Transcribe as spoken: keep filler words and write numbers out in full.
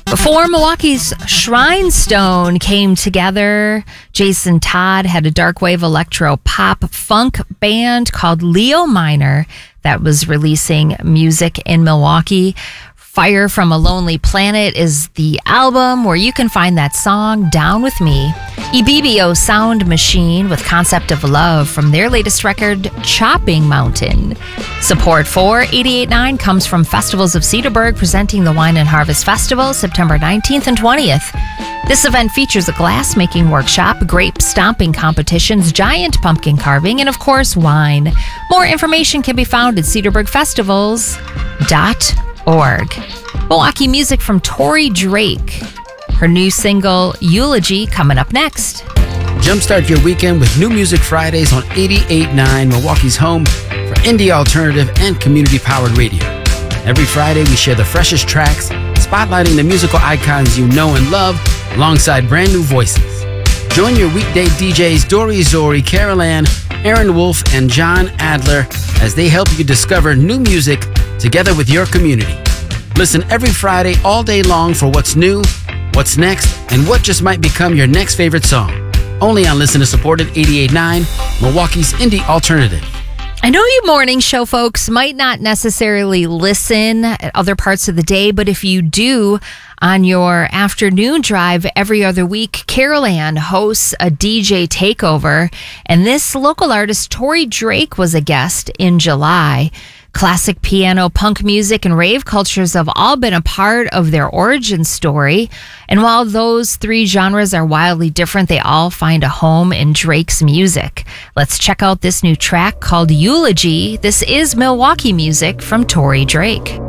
Before Milwaukee's Shrine Stone came together, Jason Todd had a darkwave electro pop funk band called Leo Minor that was releasing music in Milwaukee. Fire from a Lonely Planet is the album where you can find that song, Down With Me. E B B O Sound Machine with Concept of Love from their latest record, Chopping Mountain. Support for eighty-eight point nine comes from Festivals of Cedarburg, presenting the Wine and Harvest Festival September nineteenth and twentieth. This event features a glass-making workshop, grape stomping competitions, giant pumpkin carving, and of course, wine. More information can be found at cedarburg festivals dot org. Milwaukee music from Tori Drake. Her new single, Eulogy, coming up next. Jumpstart your weekend with New Music Fridays on eighty-eight point nine, Milwaukee's home for indie alternative and community-powered radio. Every Friday, we share the freshest tracks, spotlighting the musical icons you know and love, alongside brand new voices. Join your weekday D Js Dory Zori, Carol Ann, Aaron Wolf, and John Adler as they help you discover new music together with your community. Listen every Friday all day long for what's new, what's next, and what just might become your next favorite song. Only on listener-supported eighty-eight point nine, Milwaukee's indie alternative. I know you morning show folks might not necessarily listen at other parts of the day, but if you do, on your afternoon drive every other week, Carol Ann hosts a D J takeover, and this local artist, Tori Drake, was a guest in July. Classic piano, punk music, and rave cultures have all been a part of their origin story. And while those three genres are wildly different, they all find a home in Drake's music. Let's check out this new track called Eulogy. This is Milwaukee music from Tori Drake.